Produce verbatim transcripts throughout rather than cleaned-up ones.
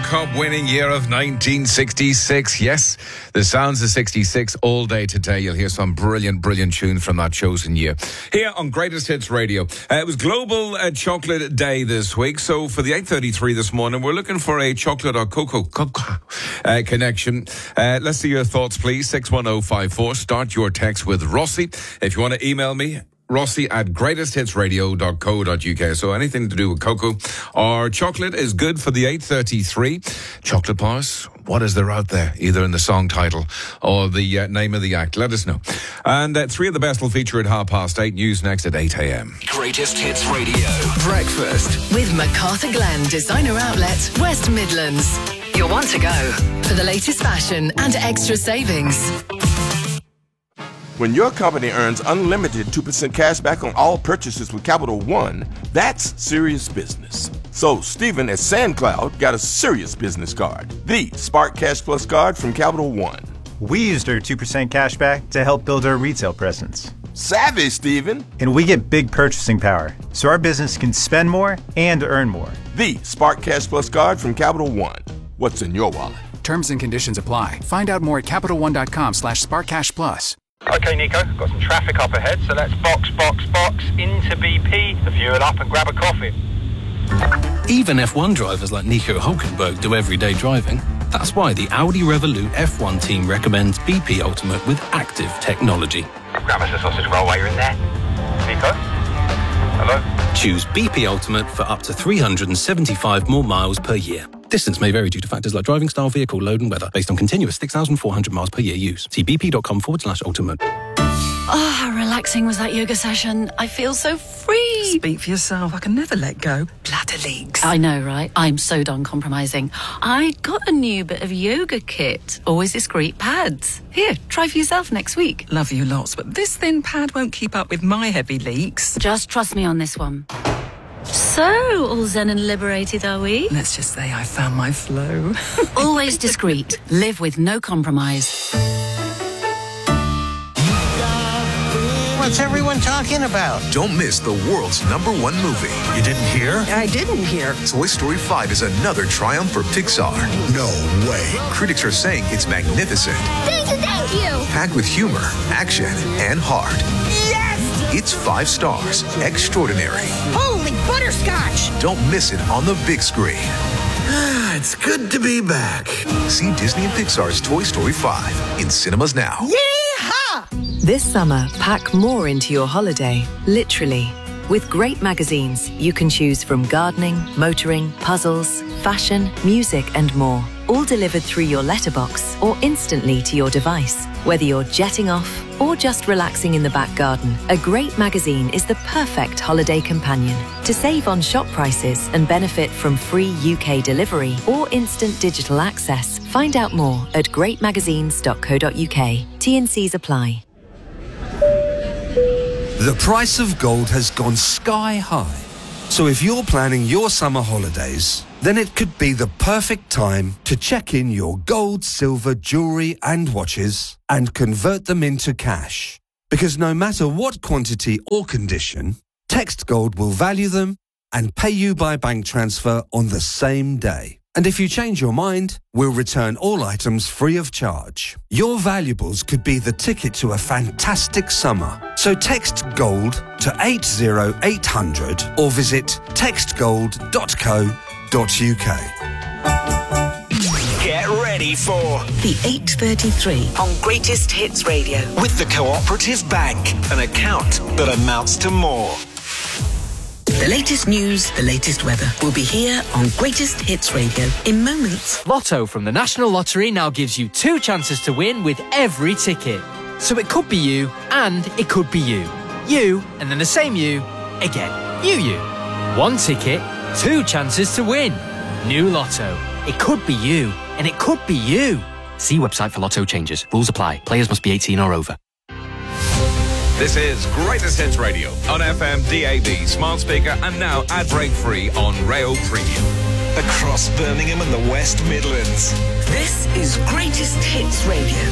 Cup winning year of nineteen sixty-six. Yes, the sounds of sixty-six all day today. You'll hear some brilliant, brilliant tunes from that chosen year. Here on Greatest Hits Radio. Uh, it was Global uh, Chocolate Day this week. So for the eight thirty-three this morning, we're looking for a chocolate or cocoa, cocoa uh, connection. Uh, let's see your thoughts, please. six one oh five four. Start your text with Rossi. If you want to email me, Rossi at greatest hits radio dot co dot uk. So anything to do with cocoa or chocolate is good for the eight thirty-three. Chocolate bars, what is there out there? Either in the song title or the uh, name of the act. Let us know. And uh, three of the best will feature at half past eight. News next at eight a.m. Greatest Hits Radio. Breakfast. With MacArthur Glen Designer Outlet, West Midlands. You'll want to go for the latest fashion and extra savings. When your company earns unlimited two percent cash back on all purchases with Capital One, that's serious business. So Stephen at SandCloud got a serious business card, the Spark Cash Plus card from Capital One. We used our two percent cash back to help build our retail presence. Savvy, Stephen. And we get big purchasing power, so our business can spend more and earn more. The Spark Cash Plus card from Capital One. What's in your wallet? Terms and conditions apply. Find out more at capital one dot com slash spark cash plus. Okay, Nico, got some traffic up ahead, so let's box, box, box into B P to fuel up and grab a coffee. Even F one drivers like Nico Hulkenberg do everyday driving. That's why the Audi Revolut F one team recommends B P Ultimate with active technology. Grab us a sausage roll while you're in there. Nico? Hello? Choose B P Ultimate for up to three hundred seventy-five more miles per year. Distance may vary due to factors like driving style, vehicle, load and weather, based on continuous six thousand four hundred miles per year use. See bp.com forward slash ultimate. Oh, how relaxing was that yoga session. I feel so free. Speak for yourself. I can never let go. Bladder leaks. I know, right? I'm so done compromising. I got a new bit of yoga kit. Always discreet pads. Here, try for yourself next week. Love you lots, but this thin pad won't keep up with my heavy leaks. Just trust me on this one. So, all zen and liberated, are we? Let's just say I found my flow. Always discreet. Live with no compromise. What's everyone talking about? Don't miss the world's number one movie. You didn't hear? I didn't hear. Toy Story five is another triumph for Pixar. No way. Critics are saying it's magnificent. Thank you, thank you. Packed with humor, action, and heart. Yes! It's five stars. Extraordinary. Holy butterscotch! Don't miss it on the big screen. It's good to be back. See Disney and Pixar's Toy Story five in cinemas now. Yeehaw! This summer, pack more into your holiday, literally. With great magazines, you can choose from gardening, motoring, puzzles, fashion, music and more. All delivered through your letterbox or instantly to your device. Whether you're jetting off or just relaxing in the back garden, a great magazine is the perfect holiday companion. To save on shop prices and benefit from free U K delivery or instant digital access, find out more at great magazines dot co dot uk. T and Cs apply. The price of gold has gone sky high. So if you're planning your summer holidays, then it could be the perfect time to check in your gold, silver, jewellery and watches and convert them into cash. Because no matter what quantity or condition, Text Gold will value them and pay you by bank transfer on the same day. And if you change your mind, we'll return all items free of charge. Your valuables could be the ticket to a fantastic summer. So text GOLD to eight zero eight hundred or visit text gold dot co dot uk. Get ready for the eight thirty-three on Greatest Hits Radio with the Cooperative Bank, an account that amounts to more. The latest news, the latest weather will be here on Greatest Hits Radio in moments. Lotto from the National Lottery now gives you two chances to win with every ticket. So it could be you and it could be you. You and then the same you again. You, you. One ticket, two chances to win. New Lotto. It could be you and it could be you. See website for Lotto changes. Rules apply. Players must be eighteen or over. This is Greatest Hits Radio on F M, D A B, smart speaker, and now ad break free on Rail Premium. Across Birmingham and the West Midlands. This is Greatest Hits Radio.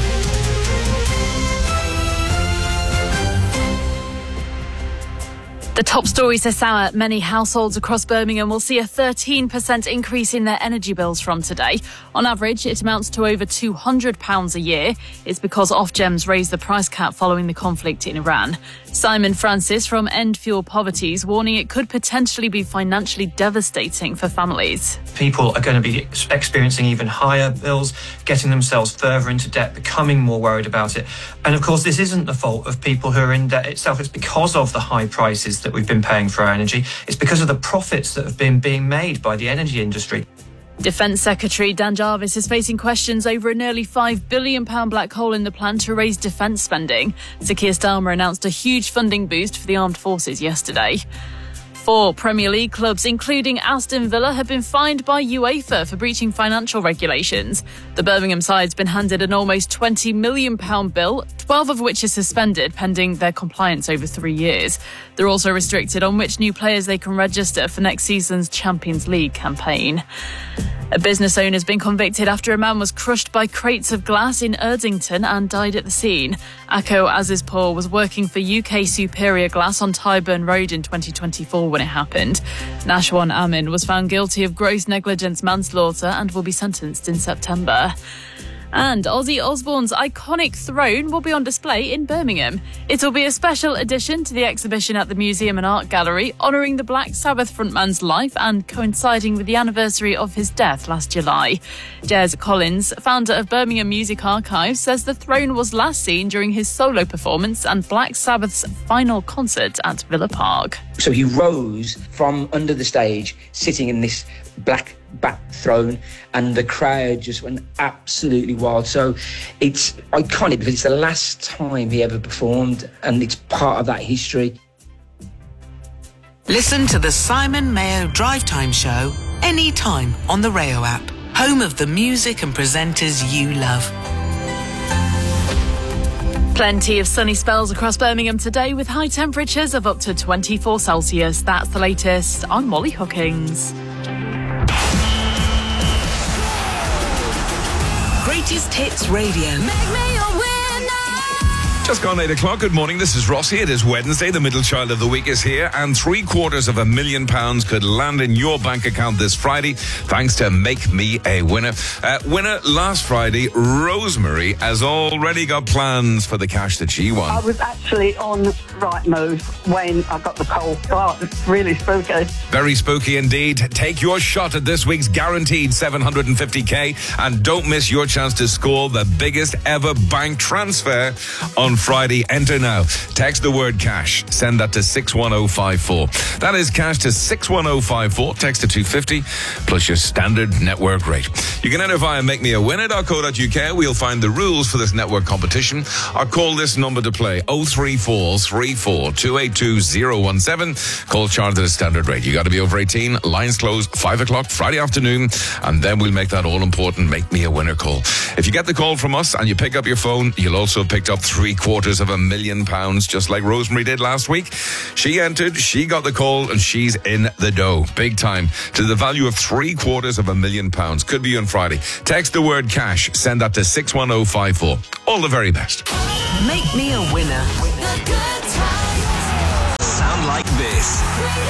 The top stories this hour: many households across Birmingham will see a thirteen percent increase in their energy bills from today. On average, it amounts to over two hundred pounds a year. It's because Ofgems raised the price cap following the conflict in Iran. Simon Francis from End Fuel Poverty is warning it could potentially be financially devastating for families. People are going to be experiencing even higher bills, getting themselves further into debt, becoming more worried about it. And of course, this isn't the fault of people who are in debt itself. It's because of the high prices that we've been paying for our energy. It's because of the profits that have been being made by the energy industry. Defence Secretary Dan Jarvis is facing questions over a nearly five billion pounds black hole in the plan to raise defence spending. Sir Keir Starmer announced a huge funding boost for the armed forces yesterday. Four Premier League clubs, including Aston Villa, have been fined by UEFA for breaching financial regulations. The Birmingham side's been handed an almost twenty million pounds bill, twelve of which is suspended pending their compliance over three years. They're also restricted on which new players they can register for next season's Champions League campaign. A business owner has been convicted after a man was crushed by crates of glass in Erdington and died at the scene. Akko Azizpour was working for U K Superior Glass on Tyburn Road in twenty twenty-four when it happened. Nashwan Amin was found guilty of gross negligence manslaughter and will be sentenced in September. And Ozzy Osbourne's iconic throne will be on display in Birmingham. It'll be a special addition to the exhibition at the Museum and Art Gallery, honouring the Black Sabbath frontman's life and coinciding with the anniversary of his death last July. Jez Collins, founder of Birmingham Music Archives, says the throne was last seen during his solo performance and Black Sabbath's final concert at Villa Park. So he rose from under the stage, sitting in this black back throne, and the crowd just went absolutely wild. So it's iconic because it's the last time he ever performed, and it's part of that history. Listen to the Simon Mayo Drive Time Show anytime on the Rayo app, home of the music and presenters you love. Plenty of sunny spells across Birmingham today with high temperatures of up to twenty-four Celsius. That's the latest. I'm Molly Hookings. Greatest Hits Radio. Just gone eight o'clock. Good morning. This is Rossi. It is Wednesday. The middle child of the week is here, and three quarters of a million pounds could land in your bank account this Friday, thanks to Make Me a Winner. Uh, winner last Friday, Rosemary, has already got plans for the cash that she won. I was actually on Rightmove when I got the call. Oh, it's really spooky. Very spooky indeed. Take your shot at this week's guaranteed seven hundred fifty k, and don't miss your chance to score the biggest ever bank transfer on Friday. Enter now. Text the word cash. Send that to six one oh five four. That is cash to six one oh five four. Text to two fifty plus your standard network rate. You can enter via make me a winner dot co dot uk. We'll find the rules for this network competition. Or call this number to play: oh three four three four two eight two oh one seven. Call charged at a standard rate. You got to be over eighteen. Lines close five o'clock Friday afternoon, and then we'll make that all important Make Me a Winner call. If you get the call from us and you pick up your phone, you'll also have picked up three quarters of a million pounds, just like Rosemary did last week. She entered, she got the call, and she's in the dough. Big time. To the value of three quarters of a million pounds. Could be on Friday. Text the word cash. Send that to six one oh five four. All the very best. Make me a winner. Sound like this.